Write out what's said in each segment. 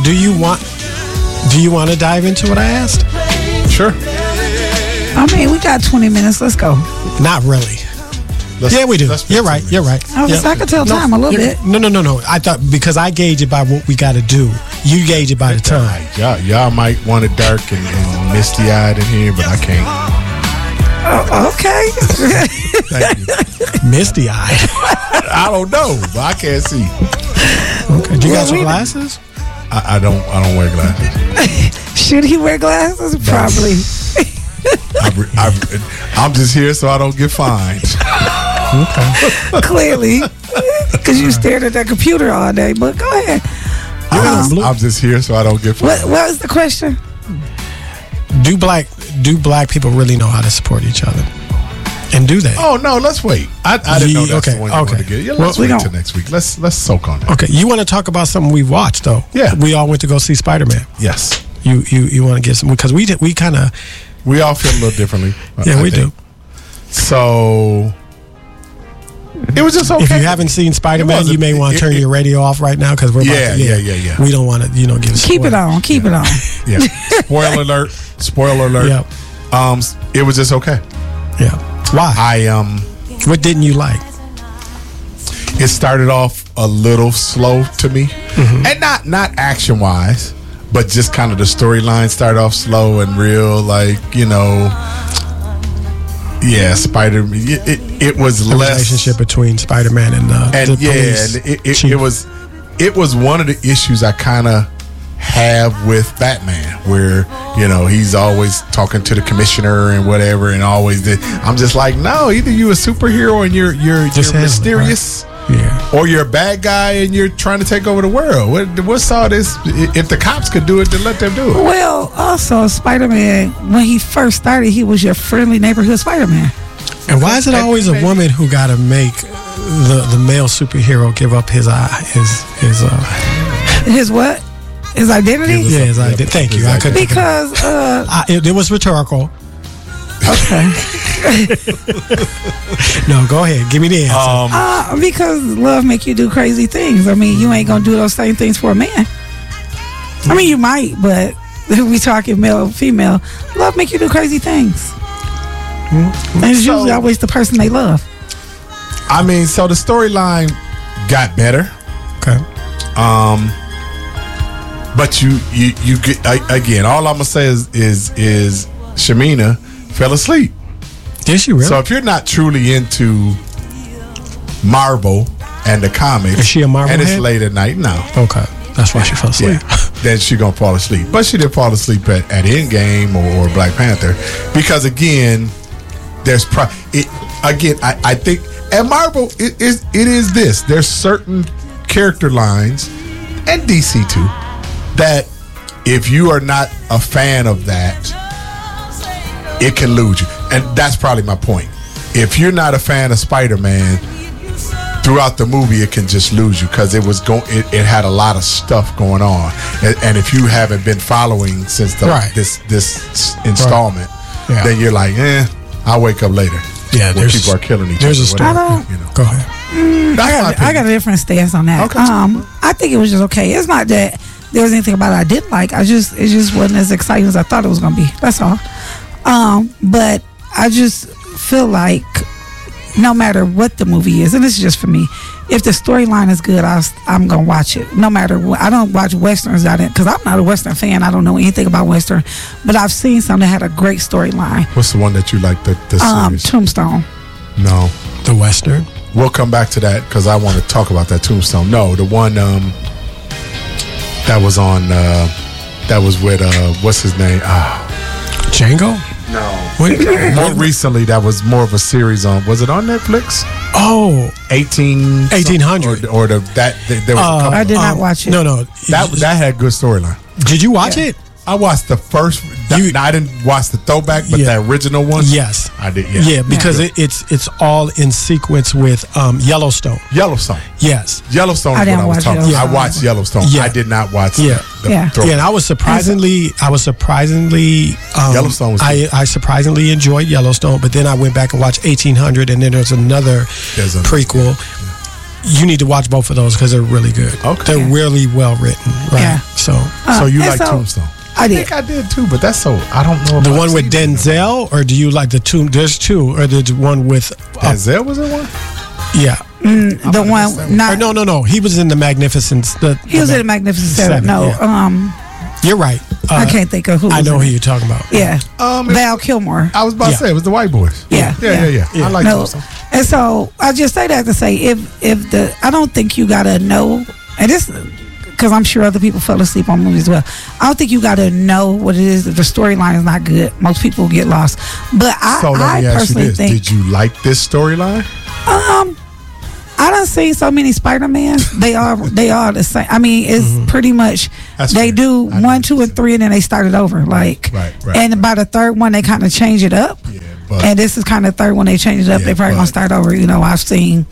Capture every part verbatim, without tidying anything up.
Do you want? Do you want to dive into what I asked? Sure. I mean, we got twenty minutes. Let's go. Not really. Let's, yeah, we do. You're right. minutes. You're right. I, was, yeah. I could tell no, time a little bit. No, no, no, no. I thought because I gauge it by what we got to do. You gauge it by the time. Y'all, y'all might want it dark and, and misty-eyed in here, but I can't. Uh, okay. Thank you. Misty-eyed. I don't know, but I can't see. Okay. Do you Well, got some we- glasses? I, I don't. I don't wear glasses. Should he wear glasses? Probably. I, I, I'm just here so I don't get fined. Clearly. Because you stared at that computer all day. But go ahead. I'm, Um, I'm just here so I don't get fined. what, what was the question? Do black do black people really know how to support each other? And do they? Oh no, let's wait. I, I didn't know Ye- that's okay, the one you okay. wanted to get. Yeah, Well, let's we wait don't- till next week. Let's let's soak on that. Okay. You want to talk about something we watched though? Yeah. We all went to go see Spider-Man. Yes, You you you want to give some because we did we kind of we all feel a little differently. yeah I we think. do. So it was just okay. If you haven't seen Spider-Man, wasn't- you may want it- to turn it- your radio off right now because we're about Yeah, to, yeah, yeah, yeah. We don't want to you know give Keep it on. Keep it on. Yeah. Spoiler alert. Spoiler alert. Yeah, Um, it was just okay. yeah. Why? I um, What didn't you like? it started off a little slow to me, Mm-hmm. and not not action wise, but just kind of the storyline started off slow and real, like you know, yeah, Spider. It, it, it was The less relationship between Spider-Man and, uh, and the yeah, police and it, it, chief. it was it was one of the issues I kind of have with Batman, where you know he's always talking to the commissioner and whatever, and always did. I'm just like, no, either you a superhero and you're you're, Just you're handle it, mysterious, yeah. or you're a bad guy and you're trying to take over the world. What, what's all this? If the cops could do it, then let them do it. Well, also, Spider-Man, when he first started, he was your friendly neighborhood Spider-Man. And why is it always a woman who got to make the the male superhero give up his eye his his uh His what? His identity? Give us yeah up, his yep, idea? Thank you. I exactly. couldn't. Because, uh, I, it, it was rhetorical. okay. No, go ahead. Give me the answer. Um, Uh, because love make you do crazy things. I mean, you ain't gonna do those same things for a man. I mean, you might, but if we talking male or female, love make you do crazy things. And it's So- usually always the person they love. I mean, so the storyline got better. Okay. Um, but you, you, you get I, again. All I'm gonna say is, is, is Shamina fell asleep. Did she really? So if you're not truly into Marvel and the comics, Is she a Marvel and it's head? late at night, no, okay. That's why she fell asleep. yeah, then she gonna fall asleep. But she didn't fall asleep at, at Endgame or, or Black Panther, because again, there's pro. It, again, I, I think at Marvel it is it is this. There's certain character lines, and D C too, that if you are not a fan of that, it can lose you. And that's probably my point. If you're not a fan of Spider-Man, throughout the movie, it can just lose you because it was going. It, it had a lot of stuff going on, and, and if you haven't been following since the, Right. this this installment, Yeah. then you're like, eh, I'll wake up later. Yeah, when there's- people are killing each there's other. a story. whatever, I don't- you know. Go ahead. I That's my got, I opinion. got a different stance on that. Okay. Um, I think it was just okay. It's not that there was anything about it I didn't like. I just it just wasn't as exciting as I thought it was gonna be. That's all. Um, but I just feel like no matter what the movie is, and this is just for me, if the storyline is good, I, I'm gonna watch it. No matter what, I don't watch westerns. I didn't because I'm not a western fan. I don't know anything about western, but I've seen some that had a great storyline. What's the one that you like? The, the Um, series? Tombstone. No, The Western. we'll come back to that because I want to talk about that Tombstone. No, the one um, that was on. Uh, that was with uh, what's his name? Ah. Django? No. What? More recently, that was more of a series on. Was it on Netflix? Oh, Eighteen. eighteen hundred. Or, or the that th- there was a Uh, couple. I did not um, watch it. No, no. that that had good storyline. Did you watch Yeah. it? I watched the first. That, You- I didn't watch the throwback, but Yeah. the original one. Yes. I did. Yeah, Yeah, because It, it's it's all in sequence with um, Yellowstone. Yellowstone. Yes. Yellowstone I is what didn't I was watch talking. Yellowstone. I watched Yellowstone. Yeah. I did not watch. Yeah. The, the Yeah. throwback. Yeah, and I was surprisingly, I was surprisingly, um, Yellowstone was I, good. I surprisingly enjoyed Yellowstone, but then I went back and watched eighteen hundred, and then there's another There's a- prequel. you need to watch both of those because they're really good. Okay. They're really well written. Right. Yeah. So Uh, so you and like so- Tombstone? I did. think I did too, but that's so I don't know. If the I've one with seen it. Denzel, or do you like the two? There's two, or the one with uh, Denzel was in one. yeah. Mm, the one, not Or no, no, no. He was in the Magnificent. The, he was in the Magnificent Seven. Seven, No, yeah. um, You're right. Uh, I can't think of who. I was know in who it. you're talking about. Yeah, Um, it- Val Kilmer. I was about Yeah. to say it was the white boys. Yeah, yeah, yeah, yeah. Yeah. I like no, Tombstone. and so I just say that to say if if the I don't think you gotta know, and this because I'm sure other people fell asleep on movies as well. I don't think you gotta know what it is. If the storyline is not good, most people get lost. But I, So let I me ask you personally this: think did you like this storyline? um. I done seen so many Spider-Man. They are they are the same. I mean, it's pretty much That's they fair. do I know one, what two, you're and three, and then they started over. Like, Right, right, and by the third one, they kind of change it up. Yeah, but And this is kind of the third one they changed it up. Yeah, they probably but- gonna start over. You know, I've seen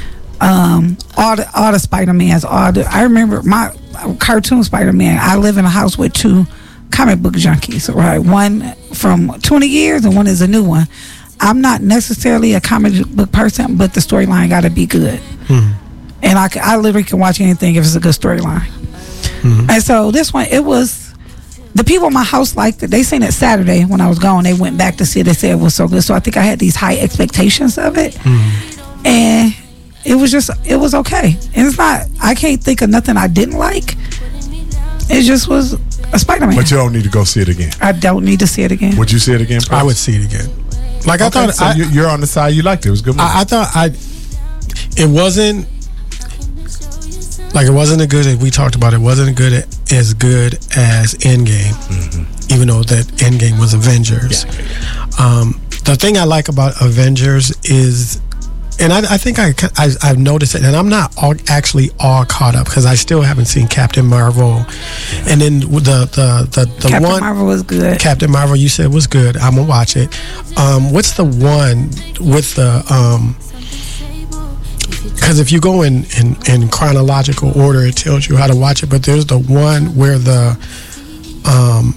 um, all the all the Spider-Mans. All the I remember my cartoon Spider-Man. I live in a house with two comic book junkies. Right, one from twenty years and one is a new one. I'm not necessarily a comic book person, but the storyline got to be good. And I, can, I literally can watch anything if it's a good storyline. Mm-hmm. And so this one, it was the people in my house liked it. They seen it Saturday when I was gone. They went back to see it. They said it was so good. So I think I had these high expectations of it, Mm-hmm. and it was just it was okay. And it's not. I can't think of nothing I didn't like. It just was a Spider-Man. but you don't need to go see it again. I don't need to see it again. Would you see it again? I would see it again. Like I Okay, thought. so I, you- you're on the side. You liked it. It was a good movie. I, I thought I. It wasn't like it wasn't as good as we talked about. It wasn't good as good as Endgame, Mm-hmm. even though that Endgame was Avengers. Um, the thing I like about Avengers is, and I, I think I, I I've noticed it, and I'm not all, actually all caught up because I still haven't seen Captain Marvel, and then the the the, the Captain one Marvel was good. Captain Marvel you said was good. I'm gonna watch it. Um, what's the one with the um? Because if you go in, in in chronological order, it tells you how to watch it. But there's the one where the um,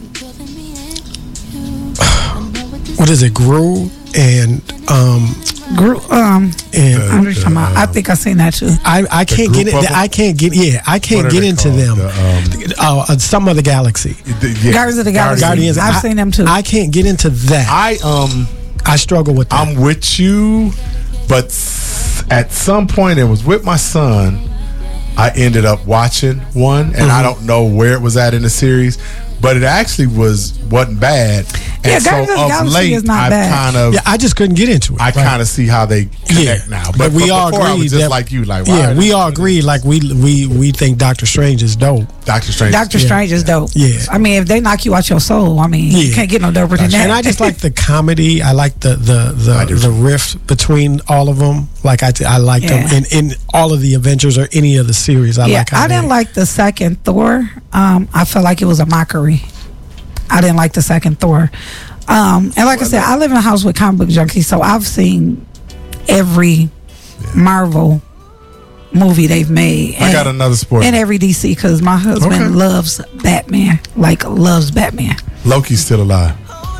what is it? Gru and um Gru- um, and I'm just talking about. I think I seen that too. I, I can't get group it. of them? I can't get yeah. I can't What are get they into called? them. The, uh, uh, some other galaxy. The- yeah. Guardians of the Galaxy. Guardians. I've I- seen them too. I can't get into that. I um. I struggle with that. I'm with you, but s- at some point it was with my son. I ended up watching one, and Mm-hmm. I don't know where it was at in the series, but it actually was wasn't bad. And Yeah, so Guardians of the of Galaxy late, is not I've bad. kind of yeah, I just couldn't get into it. I Like, kind of see how they connect yeah. now. But, But, we but all before I agree was just that, like you, like why yeah, are we they all doing agree. Like we we we think Doctor Strange is dope. Doctor Strange. Doctor Yeah. Strange is dope. Yeah. I mean, if they knock you out your soul, I mean, you Yeah. can't get no doper than that. And I just like the comedy. I like the the I the, do the too. rift between all of them. Like I, I like them Yeah. in, in all of the Avengers or any of the series. I yeah, like. How I didn't they- like the second Thor. Um, I felt like it was a mockery. I didn't like the second Thor. Um, and like I said, I live in a house with comic book junkies, so I've seen every Marvel movie they've made. I and- got another sport. And every D C because my husband Okay. loves Batman, like loves Batman. Loki's still alive.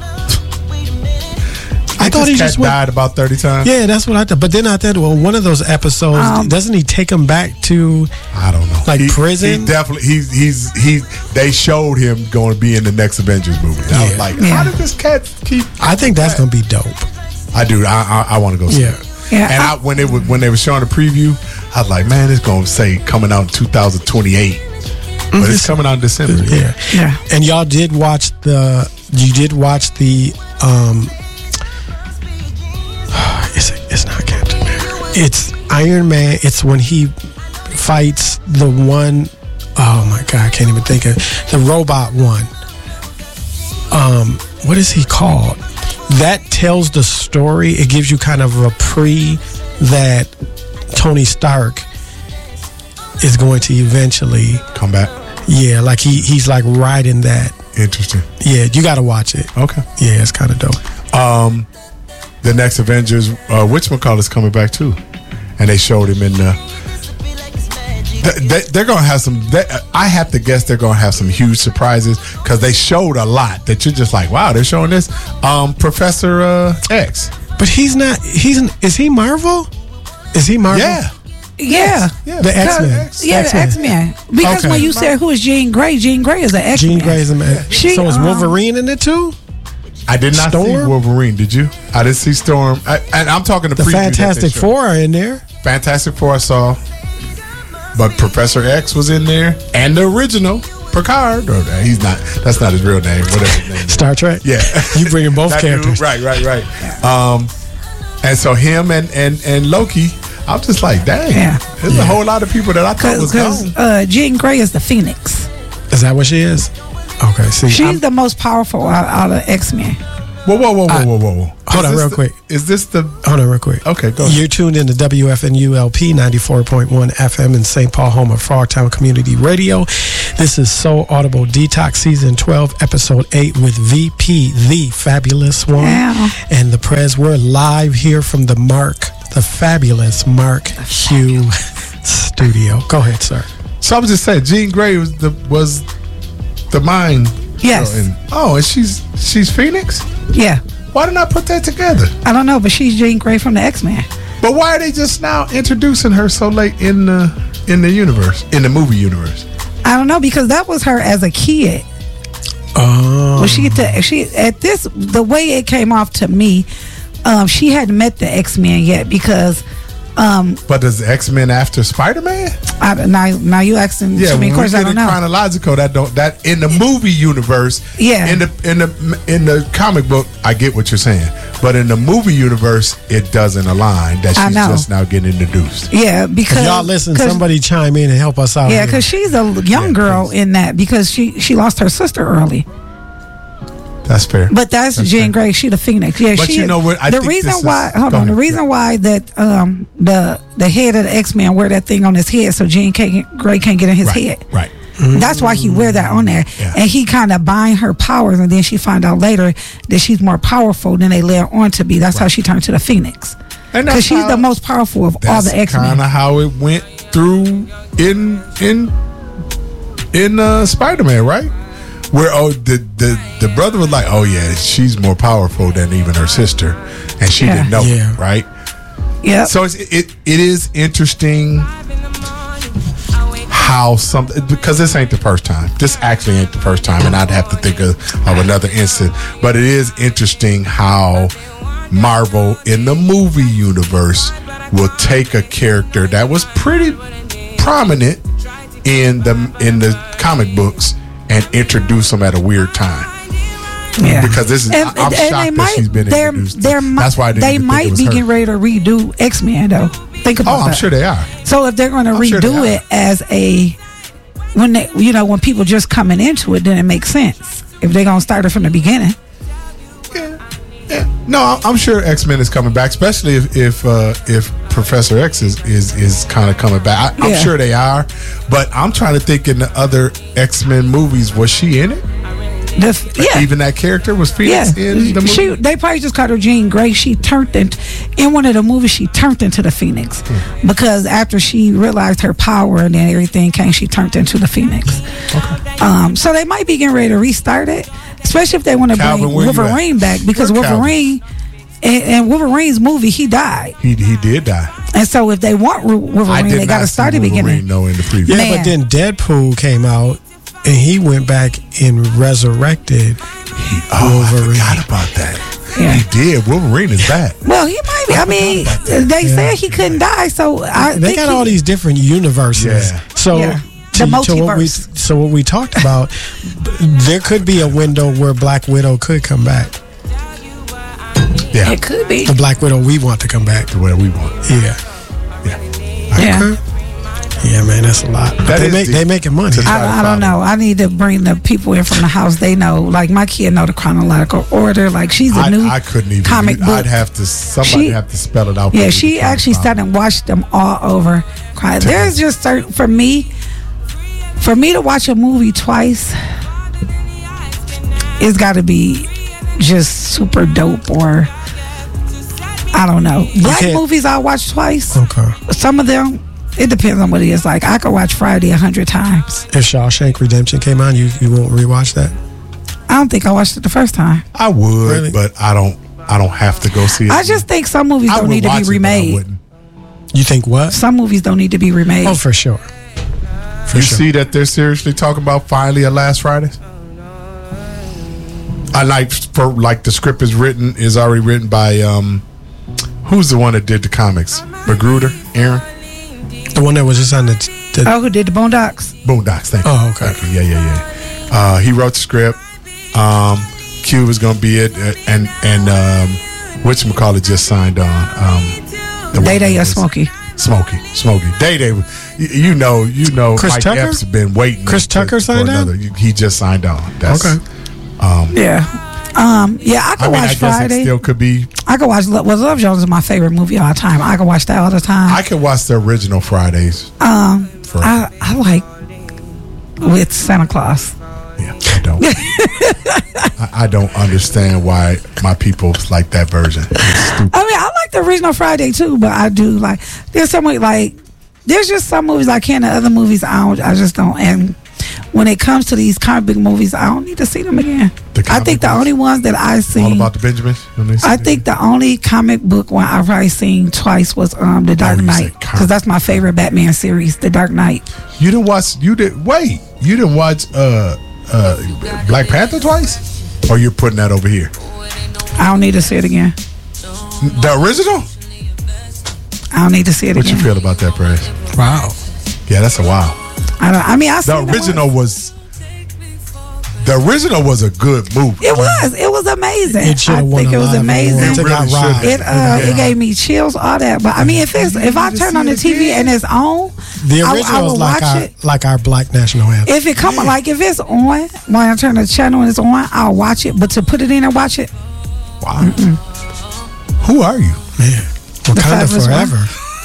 I thought he This cat just went. died about thirty times. Yeah, that's what I thought. But then I thought, well, one of those episodes, Um, doesn't he take him back to? I don't know. Like he, prison? He definitely. He's he's he. They showed him going to be in the next Avengers movie. I was Yeah. like, Yeah. how did this cat keep? I think that's gonna be dope. I do. I I, I want to go see Yeah. it. Yeah, And I- I, when they were when they were showing the preview, I was like, man, it's gonna say coming out in two thousand twenty-eight, but it's coming out in December. Yeah. Yeah. And y'all did watch the. You did watch the. um It's it's not Captain America. It's Iron Man. It's when he fights the one oh my god, I can't even think of the robot one. Um, what is he called? That tells the story. It gives you kind of a pre that Tony Stark is going to eventually, Come back. yeah, like he he's like riding that. Interesting. Yeah, you got to watch it. Okay. Yeah, it's kind of dope. Um, the next Avengers, uh, whatchamacallit is coming back too, and they showed him in the. They, they, they're gonna have some. They, I have to guess they're gonna have some huge surprises because they showed a lot that you're just like, wow, they're showing this. Um, Professor uh, X. But he's not. He's is he Marvel? Is he Marvel? Yeah, Yeah. Yeah, The because- X-Men. Yeah, the X Men. Because Okay. when you said who is Jean Grey, Jean Grey is an X Men. Jean Grey's a man. She, so is um, Wolverine in it too? I did not see Storm? Wolverine. Did you? I didn't see Storm. I, and I'm talking the, The preview that they Fantastic showed. Four are in there. Fantastic Four I saw, but Professor X was in there, and the original Picard. Or he's not. That's not his real name. Whatever his name is. Star Trek. Yeah, You bringing both That characters. dude, right, right, right. Um, and so him and and and Loki. I'm just like, dang. Yeah. There's a whole lot of people that I thought was gone. Because uh, Jean Grey is the Phoenix. Is that what she is? Okay. See, She's I'm- the most powerful out, out of X Men. Whoa, whoa, whoa, whoa, I- whoa, whoa, whoa. hold Is on this real the- quick. Is this the? Hold on real quick. Okay, go ahead. You're tuned in to W F N U L P ninety-four point one F M in Saint Paul, home of Frogtown Community Radio. This is Soul Audible Detox Season twelve, Episode eight with V P, the Fabulous One. Yeah. And the Prez. We're live here from the Mark, the fabulous Mark Hugh studio. Go ahead, sir. So I was just saying, Jean Grey was the was the mind. Yes. And, oh, and she's she's Phoenix. Yeah. Why didn't I put that together? I don't know, but she's Jean Grey from the X Men. But why are they just now introducing her so late in the in the universe, in the movie universe? I don't know, because that was her as a kid. Oh. When she to, she at this the way it came off to me, um, she hadn't met the X Men yet, because um, But does X Men after Spider Man? I, now now you asking Yeah, to me when we questions I get don't it know. chronological, that don't that in the movie universe. Yeah. In the in the in the comic book, I get what you're saying, but in the movie universe, it doesn't align. That I she's know. just now getting introduced. Yeah, because If y'all listen, 'cause- somebody chime in and help us out. Yeah, here. because she's a young Yeah, girl please. in that, because she she lost her sister early. That's fair. But that's, That's Jean fair. Grey. She the Phoenix. Yeah, But she. you know what? I the think reason this is- why. Hold go on. The ahead. reason why that um the the head of the X Men wear that thing on his head so Jean can't, Grey can't get in his right, head. right. That's why he wear that on there, Yeah. and he kind of bind her powers, and then she find out later that she's more powerful than they let on to be. That's how she turned to the Phoenix, And that's because she's how- the most powerful of all That's the X kind Men. of how it went through in in in uh, Spider Man, right? Where oh the, the the brother was like, oh yeah, she's more powerful than even her sister, and she Yeah. didn't know Yeah. it, right? Yeah. So it's, it it is interesting how something, because this ain't the first time. This actually ain't the first time, and I'd have to think of, of another instance. But it is interesting how Marvel in the movie universe will take a character that was pretty prominent in the in the comic books and introduce them at a weird time. Yeah. Because this is, And, I'm and shocked they that might, she's been they're, introduced. they're, That's why I didn't they even think might it was be her. getting ready to redo X Men though. Think about Oh, that. I'm sure they are. So if they're going to I'm sure redo they it as a when they, you know, when people just coming into it, then it makes sense. If they're going to start it from the beginning, Yeah, yeah. No, I'm- I'm sure X Men is coming back, especially if if uh, if Professor X is is, is kind of coming back. I, I'm Yeah. sure they are, but I'm trying to think in the other X Men movies, was she in it? the, yeah, Even that character was yeah. Phoenix in the movie. She they probably just called her Jean Grey. She turned into in one of the movies. She turned into the Phoenix Hmm. because after she realized her power and then everything came, she turned into the Phoenix. Okay. Um, so they might be getting ready to restart it, especially if they want to Calvin, bring where you Wolverine at? back, because Where Calvin? Wolverine in, in Wolverine's movie he died, He he did die. and so if they want Ru- I Wolverine, did they got not to see start at the Wolverine beginning. though in the preview. Yeah, Man. but then Deadpool came out and he went back and resurrected He, oh, I Wolverine. forgot about that. Yeah. He did. Wolverine is back. Well, he might be. I mean, they said he couldn't die, so I They think got he- all these different universes. Yeah. So Yeah. to, The to what we multiverse. so what we talked about, there could be a window where Black Widow could come back. Yeah, It could be. The Black Widow we want to come back. the way we want. Yeah. Yeah. Yeah. Okay. Yeah, man, that's a lot. But That they is make deep. they making money. To- I, I don't know. I need to bring the people in from the house. They know, like my kid know the chronological order. Like she's a I, new I couldn't even. comic read- book. I'd have to. Somebody She- have to spell it out. for Yeah, me she to try to actually follow. sat and watched them all over. Cry. There's just certain for me, for me to watch a movie twice, it's got to be just super dope, or I don't know. Black can't- movies I watch twice. Okay. Some of them, it depends on what it is. Like I could watch Friday a hundred times. If Shawshank Redemption came on, you you won't rewatch that? I don't think I watched it the first time. I would, Really? but I don't. I don't have to go see it. I just think some movies I don't would need to watch be it, but I remade. wouldn't. You think what? Some movies don't need to be remade. Oh, for sure. For you sure. see that they're seriously talking about finally a Last Friday? I like for like the script is written is already written by um, who's the one that did the comics? Magruder, Aaron. The one that was just on the. the Oh, who did the Boondocks? Boondocks. Thank you. Oh, okay. Thank you. Yeah, yeah, yeah. Uh, he wrote the script. Um, Q was gonna be it, uh, and and um, whatchamacallit just signed on. Um, the Day one Day that or was- Smokey? Smokey, Smokey. Day Day, you, you know, you know. Chris Mike Tucker? Epps has been waiting. Chris to- Tucker for signed on? another- He just signed on. That's, Okay. Yeah. Um, yeah, I I could mean, I watch guess Friday. it still could be. I could watch. Well, Love Jones is my favorite movie of all time. I could watch that all the time. I could watch the original Fridays. um, For, I, I like with Santa Claus. yeah, I don't. I, I don't understand why my people like that version. It's stupid. I mean, I like the original Friday too, but I do like. There's some like. There's just some movies I can, and other movies I don't. I just don't. And when it comes to these comic book movies, I don't need to see them again. The I comic think the books? only ones that I All seen. about the Benjamins. when they I say think the only comic book one I've probably seen twice was um The Dark Oh, you Knight, said comic. because that's my favorite Batman series, The Dark Knight. that. You didn't watch. You did. Wait. You didn't watch uh, uh, Black Panther twice, or you're putting that over here? I don't need to see it again. The original. I don't need to see it What again. you feel about that, Perez? Wow. Yeah, that's a wow. I don't. I mean, I The seen original was. The original was a good movie. It was. It was amazing. It should I have won think a it was lot of amazing. awards. It got Really robbed. should've. It uh, it gave me chills, all that. But I mean, if it's if I to turn see on the it T V again. and it's on, The I- original I, is will like watch our it. like our Black national anthem. If it come like if it's on when I turn the channel and it's on, I'll watch it. But to put it in and watch it, Wow. Who are you? Man, Wakanda fabulous one. forever.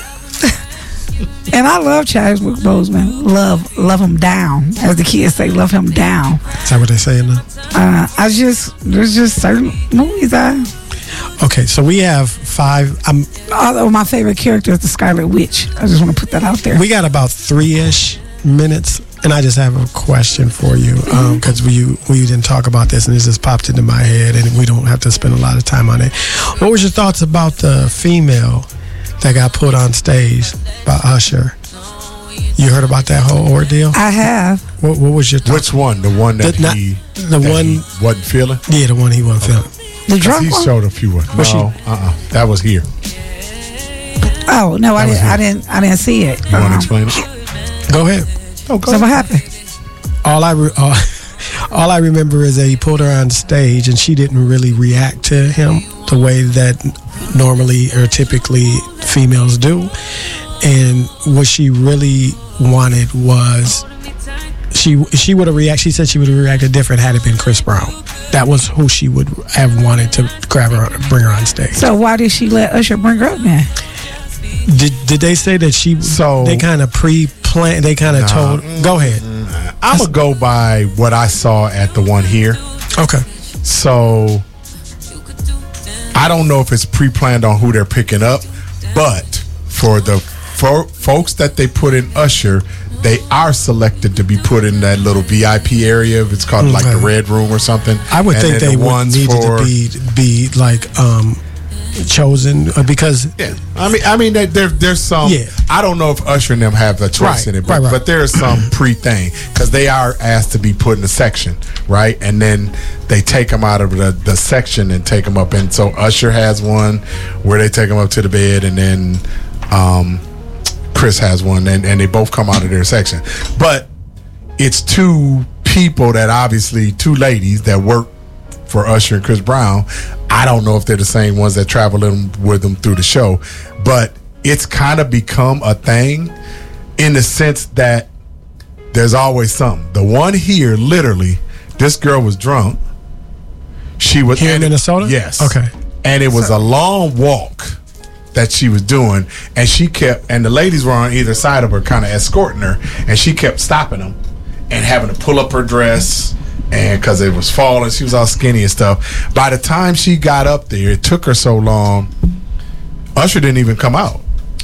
and I love Chadwick Boseman. Love love him down, as the kids say, love him down. Is that what they saying now? Uh, I just there's just certain movies I. Okay, so we have five. Um, Although my favorite character is the Scarlet Witch. I just want to put that out there. we got about three ish minutes, and I just have a question for you because we we didn't talk about this, and it just popped into my head, and we don't have to spend a lot of time on it. What was your thoughts about the female that got put on stage by Usher? You heard about that whole ordeal? I have. What, what was your thoughts? Which one? The one that The- not- he the that one- he wasn't feeling? Yeah, the one he wasn't feeling. The 'Cause drunk he one? showed a few ones. No, Was she- uh-uh. That was here. Oh no, I was didn't. I him. didn't. I didn't see it. You want Um, to explain it? Go ahead. Oh, go So what ahead. happened? All I re- all, all I remember is that he pulled her on stage and she didn't really react to him the way that normally or typically females do. And what she really wanted was she she would have reacted. She said she would have reacted different had it been Chris Brown. That was who she would have wanted to grab her, bring her on stage. So why did she let Usher bring her up then? Did did they say that she? So- they kind of pre-planned. They kind of told. Go ahead. I'm going to go by what I saw at the one here. Okay. So I don't know if it's pre-planned on who they're picking up, but for the for folks that they put in Usher, they are selected to be put in that little V I P area. If it's called like the Okay. Red Room or something. I would And think then they the would ones needed for- to be be like um chosen uh, because Yeah, I mean, I mean, that there, there's some. Yeah. I don't know if Usher and them have a choice Right, in it, but, right, right. but there's some pre-thing because they are asked to be put in a section, right? And then they take them out of the, the section and take them up. And so Usher has one where they take them up to the bed, and then um, Chris has one, and, and they both come out of their section. But it's two people that obviously two ladies that work for Usher and Chris Brown. I don't know if they're the same ones that travel in with them through the show, but it's kind of become a thing in the sense that there's always something. The one here, literally, this girl was drunk. She was Here in and- Minnesota? Yes. Okay. And it was a long walk that she was doing, and she kept, and the ladies were on either side of her, kind of escorting her, and she kept stopping them and having to pull up her dress. And because it was falling, she was all skinny and stuff. By the time she got up there, it took her so long. Usher didn't even come out.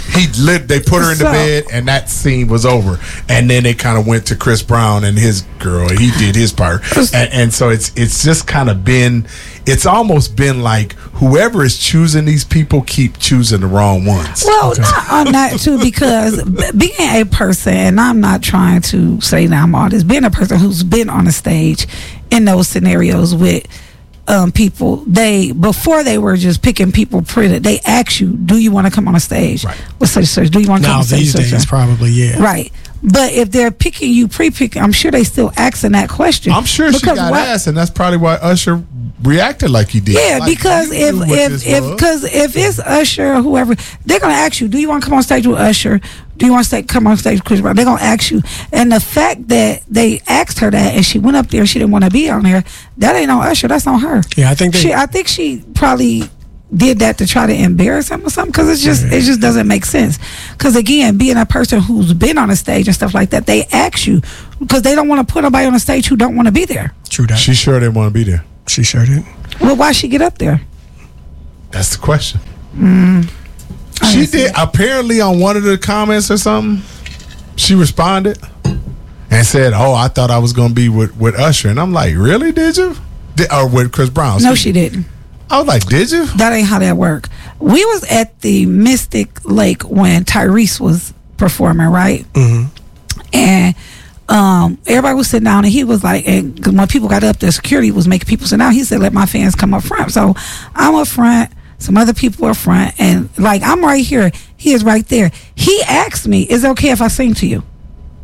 He lit. They put her in the So- bed, and that scene was over. And then they kind of went to Chris Brown and his girl. He did his part, and, and so it's it's just kind of been. It's almost been like whoever is choosing these people keep choosing the wrong ones. Well, not on that too, because b- being a person, and I'm not trying to say that I'm all this, being a person who's been on a stage in those scenarios with um, people, they before they were just picking people pretty, they ask you, do you want to come on a stage Right. with such and such? Do you want to come Now on stage these with such and days, such? probably, yeah. Right. But if they're picking you pre-picking, I'm sure they still asking that question. I'm sure she Because got why- asked, and that's probably why Usher reacted like he did. Yeah, Like, because you if knew what if this if was. because if it's Usher or whoever, they're gonna ask you, do you want to come on stage with Usher? Do you want to stay, come on stage with Chris Brown? They're gonna ask you, and the fact that they asked her that and she went up there, she didn't want to be on there. That ain't on Usher. That's on her. Yeah, I think they. She, I think she probably did that to try to embarrass him or something, because it's just it just doesn't make sense. Because again, being a person who's been on a stage and stuff like that, they ask you because they don't want to put nobody on a stage who don't want to be there. True that. She sure didn't want to be there. She sure did. Well, why she get up there? That's the question. I She didn't see did apparently on one of the comments or something. She responded and said, "Oh, I thought I was going to be with, with Usher," and I'm like, "Really? Did you?" Did, or with Chris Brown? No, she didn't. I was like, "Did you?" That ain't how that work. We was at the Mystic Lake when Tyrese was performing, right? Mm-hmm. And um, everybody was sitting down, and he was like, and when people got up there, security was making people sit down. He said, "Let my fans come up front." So I'm up front. Some other people are front, and like I'm right here. He is right there. He asked me, "Is it okay if I sing to you?"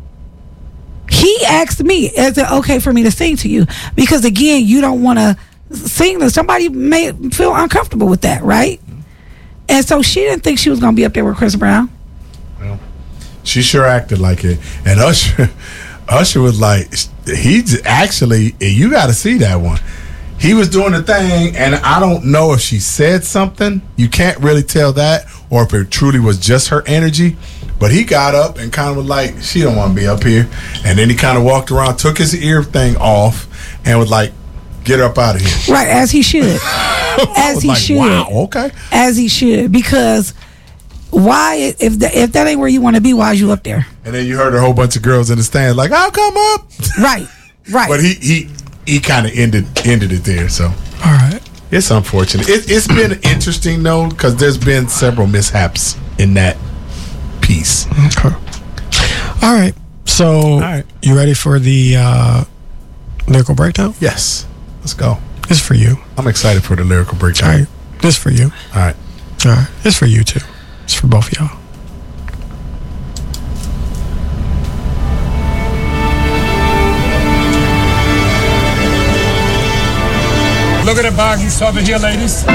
He asked me, "Is it okay for me to sing to you?" Because again, you don't want to sing to somebody may feel uncomfortable with that, right? And so she didn't think she was going to be up there with Chris Brown. Well, she sure acted like it, and Usher, Usher was like, he j- actually, you got to see that one. He was doing the thing, and I don't know if she said something. You can't really tell that, or if it truly was just her energy. But he got up and kind of was like, she don't want to be up here. And then he kind of walked around, took his ear thing off, and was like, get up out of here. Right, as he should. I As was he like, should. wow, okay. As he should. Because why, if the, if that ain't where you want to be, why is you up there? And then you heard a whole bunch of girls in the stands like, I'll come up. Right, right. But he he he kind of ended ended it there. So All right. it's unfortunate. It, it's been interesting though, because there's been several mishaps in that piece. Okay. All right. So, All right. you ready for the uh, lyrical breakdown? Yes, let's go. It's for you. I'm excited for the lyrical All breakdown. right. This for you. All right. All right. It's for you too. It's for both of y'all. Look at the bag he's over here, ladies.